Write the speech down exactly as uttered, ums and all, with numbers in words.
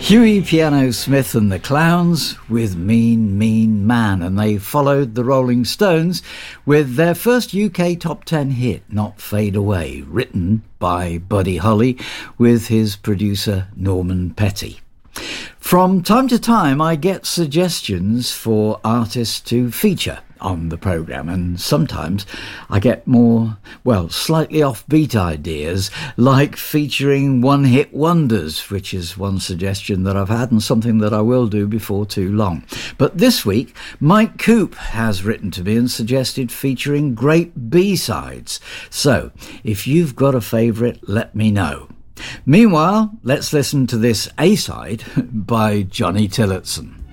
Huey Piano Smith and the Clowns with Mean, Mean Man, and they followed the Rolling Stones with their first U K top ten hit, Not Fade Away, written by Buddy Holly with his producer Norman Petty. From time to time I get suggestions for artists to feature on the programme, and sometimes I get more, well, slightly offbeat ideas, like featuring one-hit wonders, which is one suggestion that I've had and something that I will do before too long. But this week, Mike Coop has written to me and suggested featuring great B-sides. So, if you've got a favourite, let me know. Meanwhile, let's listen to this A-side by Johnny Tillotson.